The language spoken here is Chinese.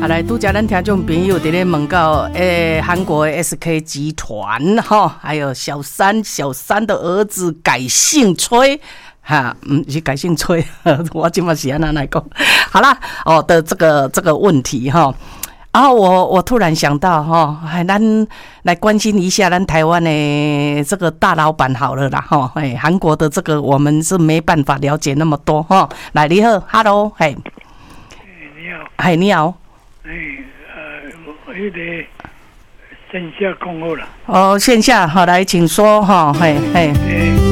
来，拄则咱听众朋友伫咧问到，韩国的 SK 集团哈，还有小三的儿子改姓崔。哈，是改姓崔，我今嘛是安那来讲。好啦，的这个问题哈，然后我突然想到哈，咱来关心一下咱台湾的这个大老板好了啦哈，韩国的这个我们是没办法了解那么多哈。来，你好 ，Hello， 嘿， 你好， 嘿，你好， 迄个线下讲好了。 线下好，来，请说哈，嘿嘿。